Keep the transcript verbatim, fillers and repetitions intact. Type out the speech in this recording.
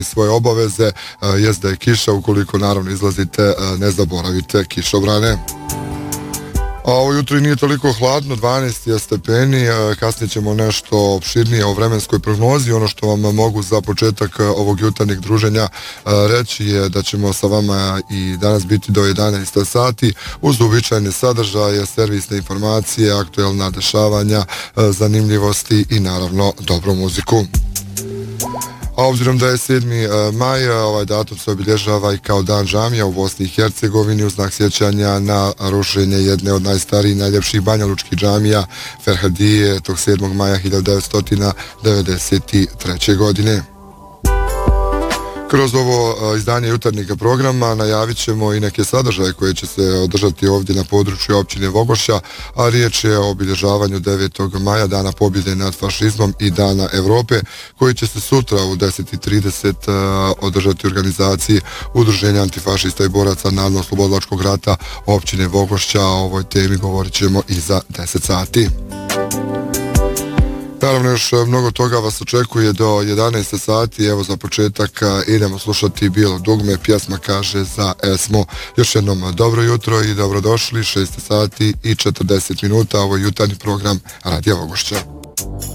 svoje obaveze, jest da je kiša, ukoliko naravno izlazite, ne zaboravite kišobrane. A ovo jutro i nije toliko hladno, dvanaest stepeni, kasnije ćemo nešto opširnije o vremenskoj prognozi. Ono što vam mogu za početak ovog jutarnjeg druženja reći je da ćemo sa vama i danas biti do jedanaest sati uz uobičajene sadržaje, servisne informacije, aktuelna dešavanja, zanimljivosti i naravno dobru muziku. A obzirom da je sedmi maj, ovaj datum se obilježava i kao dan džamija u Bosni i Hercegovini u znak sjećanja na rušenje jedne od najstarijih i najljepših banjalučkih džamija Ferhadije tog sedmog maja hiljadu devetsto devedeset treće. godine. Kroz ovo izdanje jutarnjeg programa najavit ćemo i neke sadržaje koje će se održati ovdje na području općine Vogošća, a riječ je o obilježavanju devetog maja, Dana pobjede nad fašizmom i Dana Evrope, koji će se sutra u deset i trideset održati u organizaciji Udruženja antifašista i boraca Narodno-oslobodilačkog rata općine Vogošća. O ovoj temi govorit ćemo i za deset sati. Naravno, još mnogo toga vas očekuje do jedanaest sati. Evo za početak idemo slušati Bijelo dugme, pjesma kaže za Esmo. Još jednom dobro jutro i dobrodošli, šest sati i četrdeset minuta, ovo je jutarnji program Radija Vogošća.